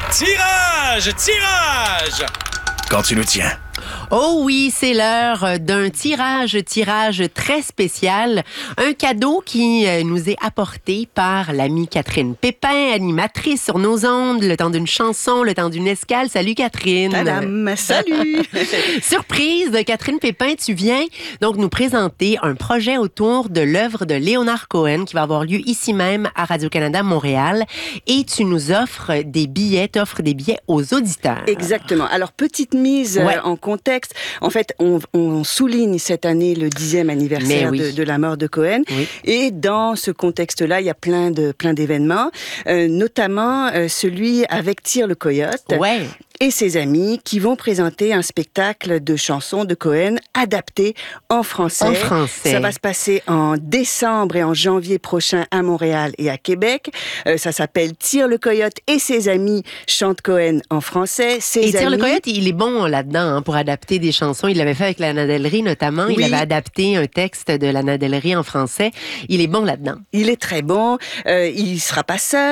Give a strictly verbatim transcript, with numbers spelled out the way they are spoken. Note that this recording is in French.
Tirage! Tirage! Quand tu le tiens. Oh oui, c'est l'heure d'un tirage, tirage très spécial. Un cadeau qui nous est apporté par l'amie Catherine Pépin, animatrice sur nos ondes, le temps d'une chanson, le temps d'une escale. Salut Catherine. Madame, salut. Surprise, Catherine Pépin, tu viens donc nous présenter un projet autour de l'œuvre de Leonard Cohen qui va avoir lieu ici même à Radio-Canada Montréal. Et tu nous offres des billets, t'offres des billets aux auditeurs. Exactement. Alors, petite mise ouais. euh, en contexte. En fait, on, on souligne cette année le dixième anniversaire oui. de, de la mort de Cohen. Oui. Et dans ce contexte-là, il y a plein de plein d'événements, euh, notamment euh, celui avec Tire le Coyote. Ouais. Et ses amis qui vont présenter un spectacle de chansons de Cohen adapté en français. En français. Ça va se passer en décembre et en janvier prochain à Montréal et à Québec. Euh, ça s'appelle Tire le Coyote et ses amis chantent Cohen en français. Ses et amis... Tire le Coyote, il est bon là-dedans hein, pour adapter des chansons. Il l'avait fait avec Lana Del Rey notamment. Oui. Il avait adapté un texte de Lana Del Rey en français. Il est bon là-dedans. Il est très bon. Euh, il sera pas seul.